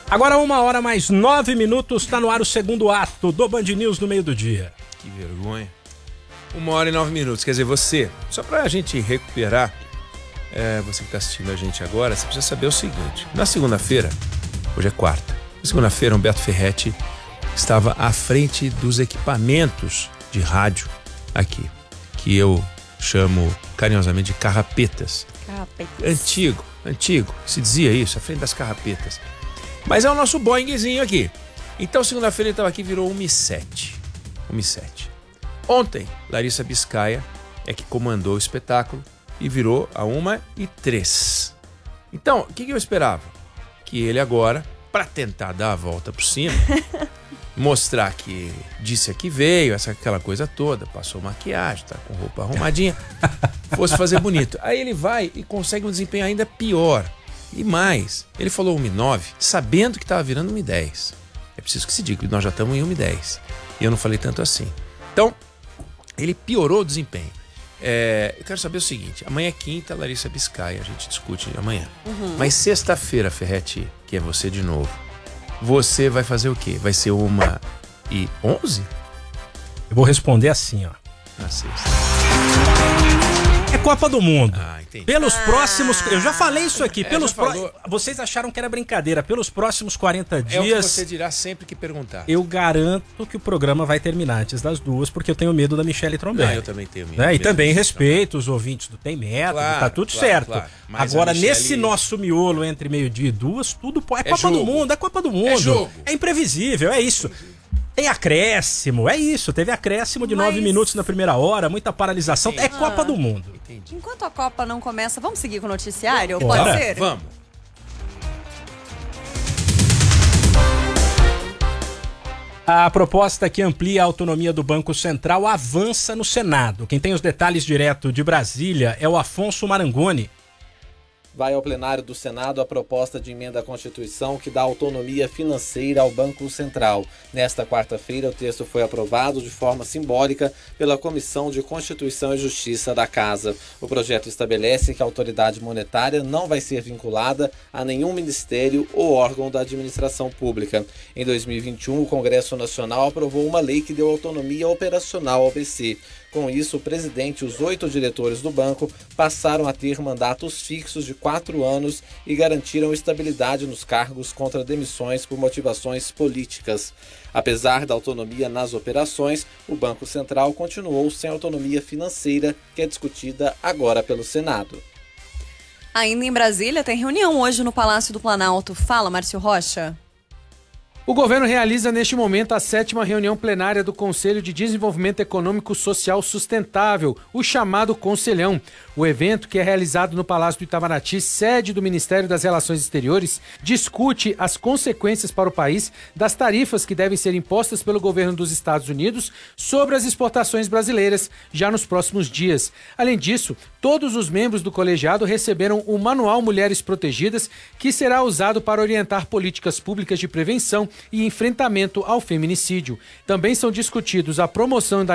Agora 1h mais 9, está no ar o segundo ato do Band News no meio do dia. Que vergonha. 1h09, quer dizer, você, só pra gente recuperar, você que tá assistindo a gente agora, você precisa saber o seguinte: na segunda-feira, hoje é quarta, na segunda-feira Humberto Ferretti estava à frente dos equipamentos de rádio aqui, que eu chamo carinhosamente de carrapetas. Antigo, se dizia isso, à frente das carrapetas. Mas é o nosso Boeingzinho aqui. Então, segunda-feira ele estava aqui e virou 1h07. Ontem, Larissa Biscaia é que comandou o espetáculo e virou a 1h03. Então, o que eu esperava? Que ele agora, para tentar dar a volta por cima, mostrar que disse que veio, aquela coisa toda, passou maquiagem, tá com roupa arrumadinha, fosse fazer bonito. Aí ele vai e consegue um desempenho ainda pior. E mais, ele falou 1h09, sabendo que estava virando 1h10. É preciso que se diga que nós já estamos em 1h10. E eu não falei tanto assim. Então, ele piorou o desempenho. Eu quero saber o seguinte: amanhã é quinta, Larissa Biscaia, a gente discute amanhã. Mas sexta-feira, Ferretti, que é você de novo, você vai fazer o quê? Vai ser 1h11? Eu vou responder assim, ó. Na sexta. É Copa do Mundo. Entendi. Pelos próximos... Eu já falei isso aqui. Falou. Vocês acharam que era brincadeira. Pelos próximos 40 dias... É o que você dirá sempre que perguntar. Eu garanto que o programa vai terminar antes das 2, porque eu tenho medo da Michele Trombelli. Eu também tenho medo. E também respeito os ouvintes do Tem Método, tá tudo certo. Claro. Mas agora, Michele... nesse nosso miolo entre meio-dia e 2, tudo pode... É Copa jogo. do Mundo, é Copa do Mundo. É jogo. É imprevisível, é isso. Tem acréscimo, é isso. Teve acréscimo de 9 minutos na primeira hora, muita paralisação. É Copa do Mundo. Entendi. Enquanto a Copa não começa, vamos seguir com o noticiário? Bora. Pode ser? Vamos. A proposta que amplia a autonomia do Banco Central avança no Senado. Quem tem os detalhes direto de Brasília é o Afonso Marangoni. Vai ao plenário do Senado a proposta de emenda à Constituição que dá autonomia financeira ao Banco Central. Nesta quarta-feira, o texto foi aprovado de forma simbólica pela Comissão de Constituição e Justiça da Casa. O projeto estabelece que a autoridade monetária não vai ser vinculada a nenhum ministério ou órgão da administração pública. Em 2021, o Congresso Nacional aprovou uma lei que deu autonomia operacional ao BC. Com isso, o presidente e os 8 diretores do banco passaram a ter mandatos fixos de 4 anos e garantiram estabilidade nos cargos contra demissões por motivações políticas. Apesar da autonomia nas operações, o Banco Central continuou sem autonomia financeira, que é discutida agora pelo Senado. Ainda em Brasília, tem reunião hoje no Palácio do Planalto. Fala, Márcio Rocha. O governo realiza neste momento a 7ª reunião plenária do Conselho de Desenvolvimento Econômico Social Sustentável, o chamado Conselhão. O evento, que é realizado no Palácio do Itamaraty, sede do Ministério das Relações Exteriores, discute as consequências para o país das tarifas que devem ser impostas pelo governo dos Estados Unidos sobre as exportações brasileiras já nos próximos dias. Além disso, todos os membros do colegiado receberam o Manual Mulheres Protegidas, que será usado para orientar políticas públicas de prevenção e enfrentamento ao feminicídio. Também são discutidos a promoção da